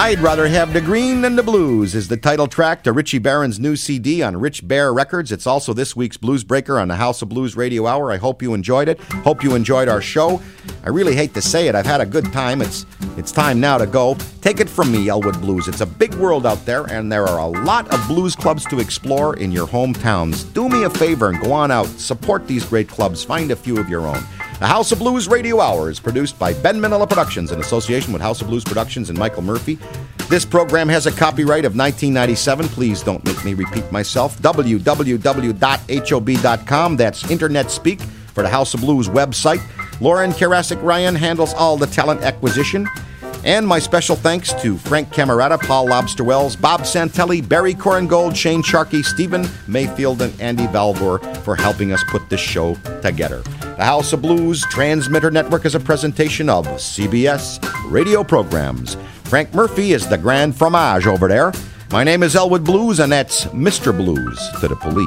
I'd Rather Have the Green Than the Blues is the title track to Richie Barron's new CD on Rich Bear Records. It's also this week's Blues Breaker on the House of Blues Radio Hour. I hope you enjoyed it. Hope you enjoyed our show. I really hate to say it. I've had a good time. It's time now to go. Take it from me, Elwood Blues. It's a big world out there, and there are a lot of blues clubs to explore in your hometowns. Do me a favor and go on out. Support these great clubs. Find a few of your own. The House of Blues Radio Hour is produced by Ben Manila Productions in association with House of Blues Productions and Michael Murphy. This program has a copyright of 1997. Please don't make me repeat myself. www.hob.com. That's internet speak for the House of Blues website. Lauren Karasik Ryan handles all the talent acquisition. And my special thanks to Frank Camerata, Paul Lobster Wells, Bob Santelli, Barry Korengold, Shane Sharkey, Stephen Mayfield, and Andy Valvor for helping us put this show together. The House of Blues Transmitter Network is a presentation of CBS radio programs. Frank Murphy is the grand fromage over there. My name is Elwood Blues, and that's Mr. Blues to the police.